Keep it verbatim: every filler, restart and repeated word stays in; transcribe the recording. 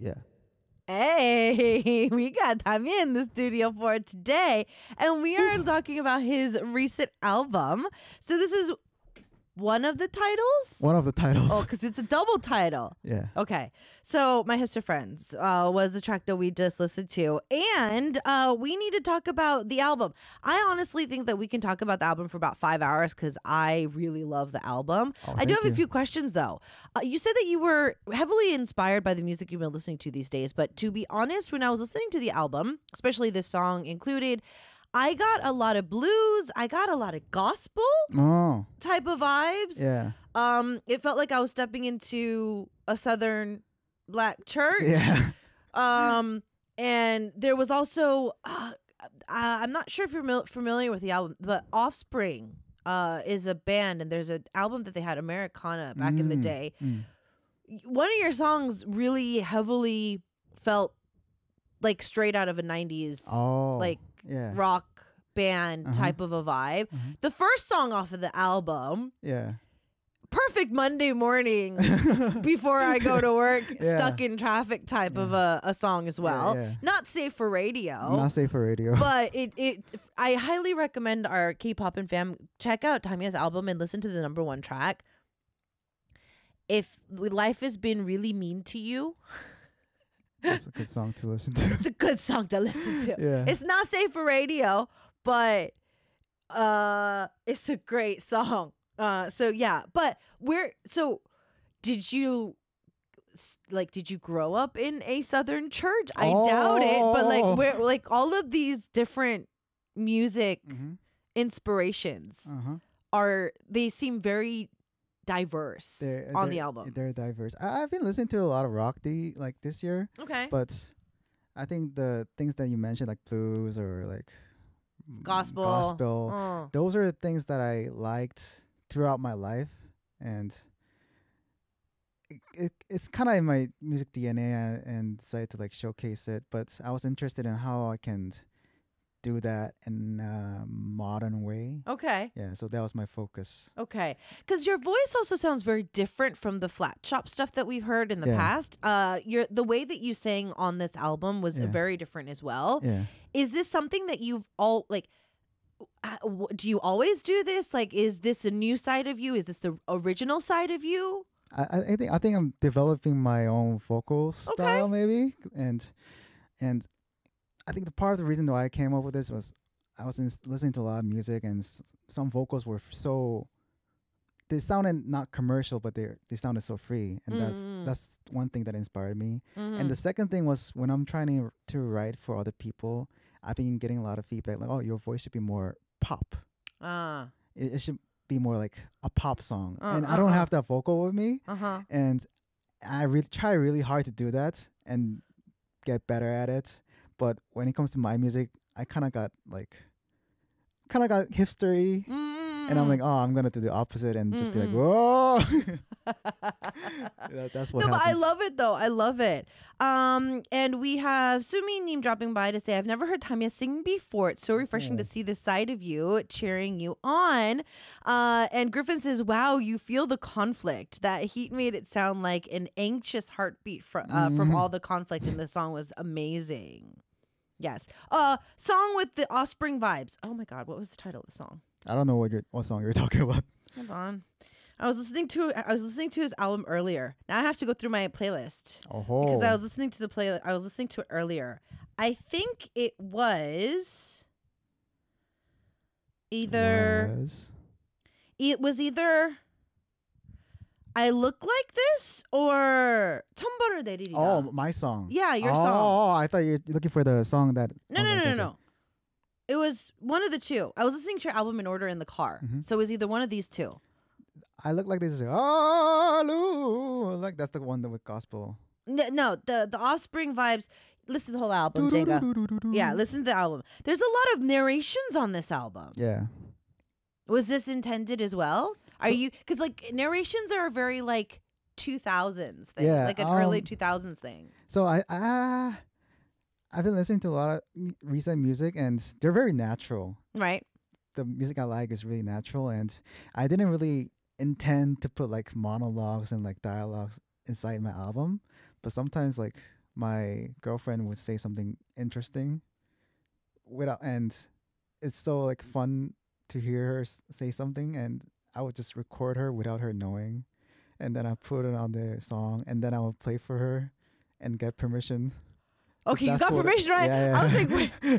Yeah. Hey, we got Tamia in the studio for today, and we are talking about his recent album. So this is one of the titles? One of the titles. Oh, because it's a double title. Yeah. Okay. So My Hipster Friends uh, was the track that we just listened to. And uh, we need to talk about the album. I honestly think that we can talk about the album for about five hours because I really love the album. Oh, I do thank have a you. few questions, though. Uh, you said that you were heavily inspired by the music you've been listening to these days. But to be honest, when I was listening to the album, especially this song included, I got a lot of blues. I got a lot of gospel Oh. type of vibes. Yeah. Um, it felt like I was stepping into a Southern black church. Yeah. Um, and there was also, uh, I'm not sure if you're mil- familiar with the album, but Offspring uh, is a band, and there's an album that they had, Americana, back in the Mm, day. mm. One of your songs really heavily felt like straight out of a nineties Oh. like yeah. rock band Uh-huh. type of a vibe. Mhm. The first song off of the album, Yeah. perfect Monday morning before I go to work, Yeah. stuck in traffic type of a, a song as well. yeah. Not safe for radio. Not safe for radio. But it, it I highly recommend our K-pop and fam check out Tamia's album and listen to the number one track. If life has been really mean to you, That's a good song to listen to. it's a good song to listen to. Yeah. It's not safe for radio, but uh it's a great song. Uh so yeah, but where so did you s- like did you grow up in a Southern church? I doubt it, but Oh. like where like all of these different music Mm-hmm. inspirations Uh-huh. are they seem very diverse They're, on they're- the album. They're diverse. I, I've been listening to a lot of rock the like this year, Okay. but I think the things that you mentioned, like blues or like mm, Gospel. gospel, Oh. those are things that I liked throughout my life, and it, it it's kind of in my music D N A, and, and decided to like showcase it. But I was interested in how I can do that in a modern way. Okay. Yeah, so that was my focus. Okay. Because your voice also sounds very different from the flat chop stuff that we've heard in the Yeah. past. Uh, your the way that you sang on this album was Yeah. very different as well. Yeah. Is this something that you've all like? uh, w- Do you always do this? Like, is this a new side of you? Is this the original side of you? I, I I think I think I'm developing my own vocal style maybe, and and I think the part of the reason why I came up with this was I was in, listening to a lot of music, and s- some vocals were f- so they sounded not commercial, but they they sounded so free, and Mm. that's that's one thing that inspired me. Mhm. And the second thing was when I'm trying to to write for other people, I've been getting a lot of feedback like, oh, your voice should be more pop. Ah. It, it should be more like a pop song, Uh, and uh, I don't uh. have that vocal with me. Uh huh. And I really try really hard to do that and get better at it. But when it comes to my music, I kind of got like, kind of got hipstery, and I'm like, oh, I'm gonna do the opposite and just be like, Mm-mm. whoa. That- that's what No, but I happened. love it though. I love it. Um, and we have Sumi Neem dropping by to say, I've never heard Tamia sing before. It's so refreshing to Oh. see this side of you, cheering you on. Uh, and Griffin says, wow, you feel the conflict. That heat made it sound like an anxious heartbeat fr- uh, from Mhm. all the conflict in the song was amazing. Yes. Uh, song with the Offspring vibes. Oh my God, what was the title of the song? I don't know what you're, what song you're talking about. Hold on. I was listening to I was listening to his album earlier. Now I have to go through my playlist Oh, because I was listening to the play. I was listening to it earlier. I think it was either Was- it was either I Look Like This or Tombo를 내리리라. Oh, my song. Yeah, your oh, song. Oh, I thought you're looking for the song that. No, okay, no, no, okay, no, okay. no. It was one of the two. I was listening to your album in order in the car, Mhm. so it was either one of these two. I look like this. Is oh, like that's the one that with gospel. No, no, the the Offspring vibes. Listen to the whole album, Jenga. Yeah, listen to the album. There's a lot of narrations on this album. Yeah. Was this intended as well? Are So- you because like narrations are a very like two thousands thing, Yeah, like an early um, two thousands thing. So I ah, I've been listening to a lot of m- recent music, and they're very natural. Right. The music I like is really natural, and I didn't really intend to put like monologues and like dialogues inside my album, but sometimes like my girlfriend would say something interesting without, and it's so like fun to hear her s- say something, and I would just record her without her knowing, and then I put it on the song, and then I would play for her and get permission. So Okay, you that's got what- permission, right? yeah, I was yeah. like, wait,